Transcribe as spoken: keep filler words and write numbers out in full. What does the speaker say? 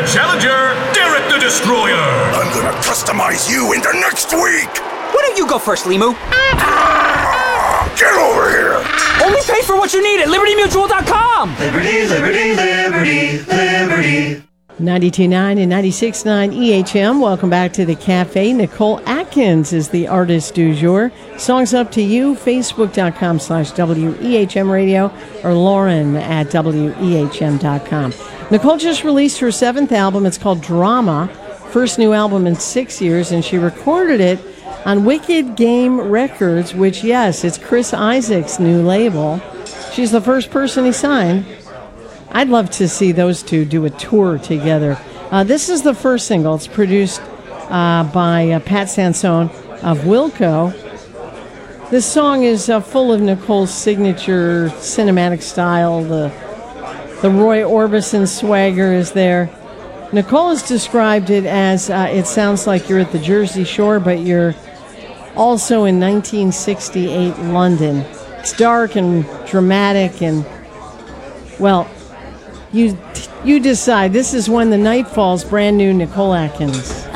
challenger, Derek the Destroyer. I'm gonna customize you into next week. Why don't you go first, Limu? Ah, get over here. Only pay for what you need at Liberty Mutual dot com. Liberty, liberty, liberty, liberty. ninety-two point nine and ninety-six point nine E H M. Welcome back to the Cafe. Nicole Atkins is the artist du jour. Songs Up to You, Facebook.com slash W E H M Radio, or Lauren at W E H M dot com. Nicole just released her seventh album. It's called Drama. First new album in six years, and she recorded it on Wicked Game Records, which, yes, it's Chris Isaak's new label. She's the first person he signed. I'd love to see those two do a tour together. Uh, this is the first single. It's produced uh, by uh, Pat Sansone of Wilco. This song is uh, full of Nicole's signature cinematic style. The, the Roy Orbison swagger is there. Nicole has described it as uh, it sounds like you're at the Jersey Shore, but you're also in nineteen sixty-eight London. It's dark and dramatic and, well, You you decide. This is When the Night Falls, brand new Nicole Atkins.